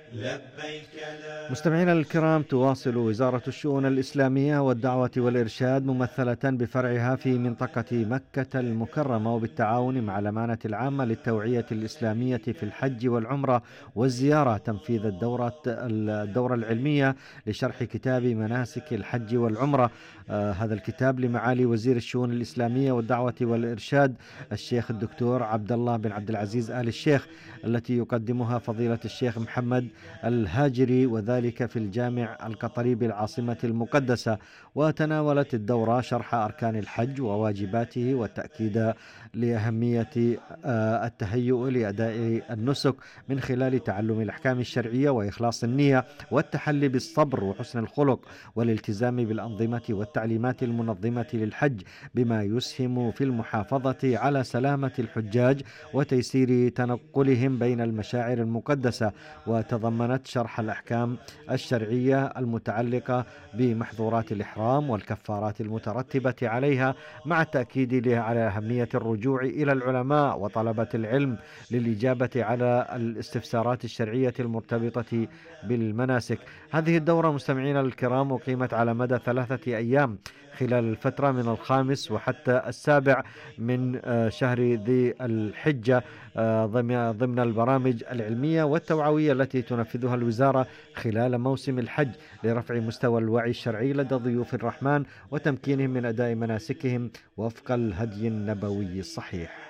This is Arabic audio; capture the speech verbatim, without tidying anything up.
لبيك لا. مستمعينا الكرام، تواصل وزارة الشؤون الإسلامية والدعوة والإرشاد ممثلة بفرعها في منطقة مكة المكرمة وبالتعاون مع الأمانة العامة للتوعية الإسلامية في الحج والعمرة والزيارة تنفيذ الدورة الدورة العلمية لشرح كتاب مناسك الحج والعمرة. آه هذا الكتاب لمعالي وزير الشؤون الإسلامية والدعوة والإرشاد الشيخ الدكتور عبد الله بن عبد العزيز آل الشيخ، التي يقدمها فضيلة الشيخ محمد الهاجري، وذلك في الجامع القطري بالعاصمة المقدسة. وتناولت الدورة شرح أركان الحج وواجباته والتأكيد لأهمية آه، التهيؤ لأداء النسك من خلال تعلم الأحكام الشرعية وإخلاص النية والتحلي بالصبر وحسن الخلق والالتزام بالأنظمة والتعليمات المنظمة للحج، بما يسهم في المحافظة على سلامة الحجاج وتيسير تنقلهم بين المشاعر المقدسة. وتضمنت شرح الأحكام الشرعية المتعلقة بمحظورات الإحرام والكفارات المترتبة عليها، مع التأكيد على أهمية الرجوع إلى العلماء وطلبة العلم للإجابة على الاستفسارات الشرعية المرتبطة بالمناسك. هذه الدورة مستمعينا الكرام أقيمت على مدى ثلاثة أيام خلال الفترة من الخامس وحتى السابع من آه، شهر ذي الحجة، آه، ضمن ضمن البرامج العلمية والتوعوية التي تنفذها الوزارة خلال موسم الحج لرفع مستوى الوعي الشرعي لدى ضيوف الرحمن وتمكينهم من أداء مناسكهم وفق الهدي النبوي الصحيح.